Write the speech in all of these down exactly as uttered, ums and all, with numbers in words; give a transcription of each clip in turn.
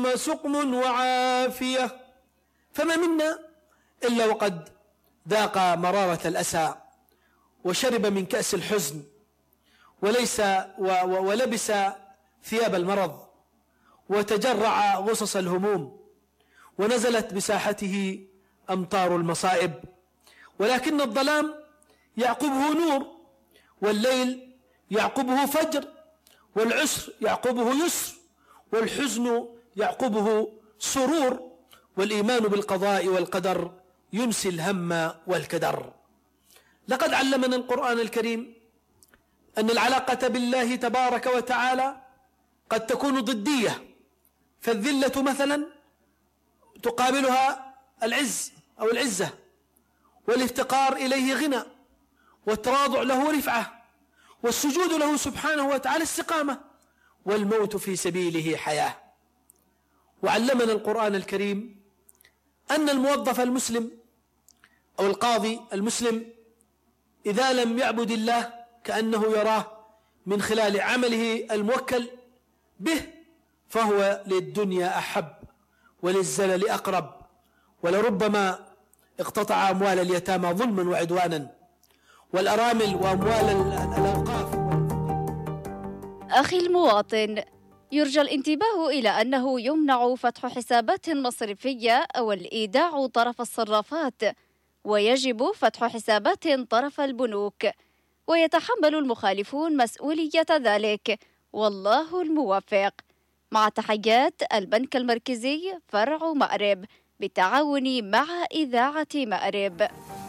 ثم سقم وعافية. فما منا إلا وقد ذاق مرارة الأسى وشرب من كأس الحزن وليس ولبس ثياب المرض وتجرع غصص الهموم ونزلت بساحته أمطار المصائب، ولكن الظلام يعقبه نور، والليل يعقبه فجر، والعسر يعقبه يسر، والحزن يعقبه سرور، والإيمان بالقضاء والقدر ينسي الهم والكدر. لقد علمنا القرآن الكريم أن العلاقة بالله تبارك وتعالى قد تكون ضدية، فالذلة مثلا تقابلها العز أو العزة، والافتقار إليه غنى، والتواضع له رفعة، والسجود له سبحانه وتعالى استقامة، والموت في سبيله حياة. وعلمنا القرآن الكريم أن الموظف المسلم أو القاضي المسلم إذا لم يعبد الله كأنه يراه من خلال عمله الموكل به فهو للدنيا أحب وللزلل أقرب، ولربما اقتطع أموال اليتامى ظلما وعدوانا والأرامل وأموال الأوقاف. أخي المواطن، يرجى الانتباه إلى أنه يمنع فتح حسابات مصرفية أو الإيداع طرف الصرافات، ويجب فتح حسابات طرف البنوك، ويتحمل المخالفون مسؤولية ذلك، والله الموفق. مع تحيات البنك المركزي فرع مأرب بالتعاون مع إذاعة مأرب.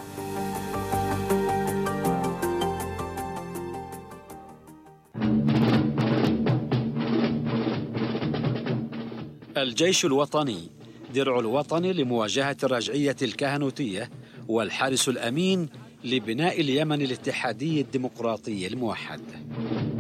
الجيش الوطني درع الوطن لمواجهة الرجعية الكهنوتية، والحارس الأمين لبناء اليمن الاتحادي الديمقراطي الموحد.